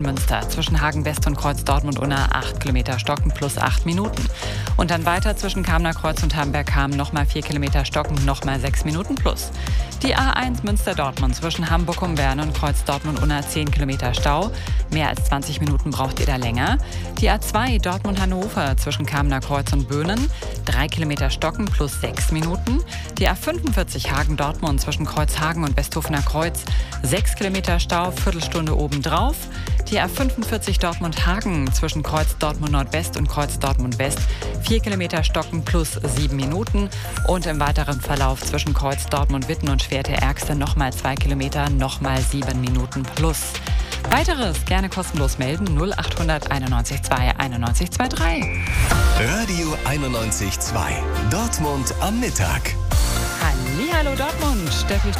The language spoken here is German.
Münster. Zwischen Hagen West und Kreuz Dortmund-Unna 8 Kilometer Stocken plus 8 Minuten. Und dann weiter zwischen Kamener Kreuz und Hamberg-Ham nochmal 4 Kilometer Stocken, nochmal 6 Minuten plus. Die A1 Münster-Dortmund zwischen Hamburg-Bern und Kreuz Dortmund-Unna 10 Kilometer Stau. Mehr als 20 Minuten braucht ihr da länger. Die A2 Dortmund-Hannover zwischen Kamener Kreuz und Böhnen 3 Kilometer Stocken plus 6 Minuten. Die A45 Hagen-Dortmund zwischen Kreuzhagen und Westhofener Kreuz 6 Kilometer Stau, Viertelstunde obendrauf. Die A45 Dortmund-Hagen zwischen Kreuz Dortmund-Nordwest und Kreuz Dortmund-West 4 Kilometer Stocken plus 7 Minuten. Und im weiteren Verlauf zwischen Kreuz Dortmund-Witten und Schwerte-Ärgste nochmal 2 Kilometer, nochmal 7 Minuten plus. Weiteres gerne kostenlos melden 0800 91 2 91 23. Radio 91.2. Dortmund am Mittag. Hallihallo Dortmund, Steffi